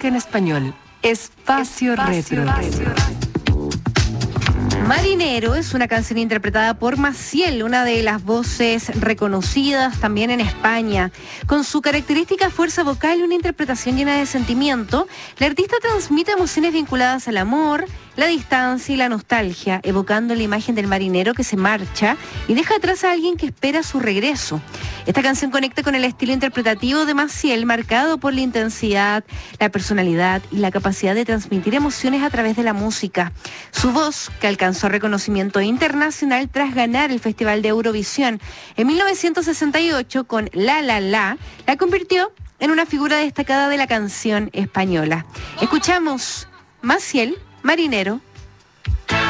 música en español. Espacio Retro. Marinero es una canción interpretada por Maciel, una de las voces reconocidas también en España. Con su característica fuerza vocal y una interpretación llena de sentimiento, la artista transmite emociones vinculadas al amor, la distancia y la nostalgia, evocando la imagen del marinero que se marcha y deja atrás a alguien que espera su regreso. Esta canción conecta con el estilo interpretativo de Maciel, marcado por la intensidad, la personalidad y la capacidad de transmitir emociones a través de la música. Su voz, que alcanzó reconocimiento internacional tras ganar el Festival de Eurovisión en 1968 con La convirtió en una figura destacada de la canción española. Escuchamos Maciel, Marinero,